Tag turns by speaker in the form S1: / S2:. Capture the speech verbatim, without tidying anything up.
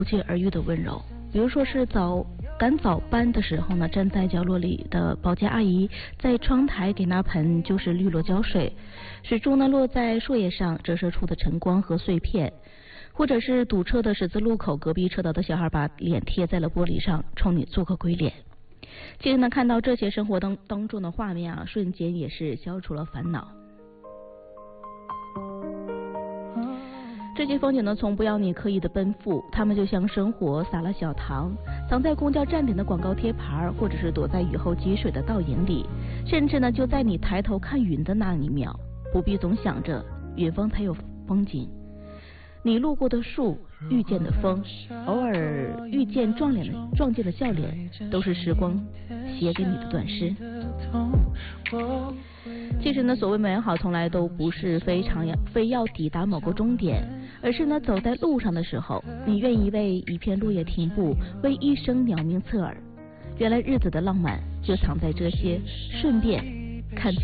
S1: 不期而遇的温柔。比如说是早赶早班的时候呢，站在角落里的保洁阿姨在窗台给那盆就是绿萝浇水，水珠呢落在树叶上，折射出的晨光和碎片。或者是堵车的十字路口，隔壁车道的小孩把脸贴在了玻璃上，冲你做个鬼脸。其实呢，看到这些生活当当中的画面啊，瞬间也是消除了烦恼。这些风景呢，从不要你刻意的奔赴，它们就像生活撒了小糖，藏在公交站点的广告贴牌，或者是躲在雨后积水的倒影里，甚至呢，就在你抬头看云的那一秒，不必总想着远方才有风景。你路过的树，遇见的风，偶尔遇见撞脸撞见的笑脸，都是时光写给你的短诗。其实呢，所谓美好从来都不是非常要非要抵达某个终点，而是呢，走在路上的时候，你愿意为一片落叶停步，为一声鸟鸣侧耳。原来日子的浪漫就藏在这些顺便看见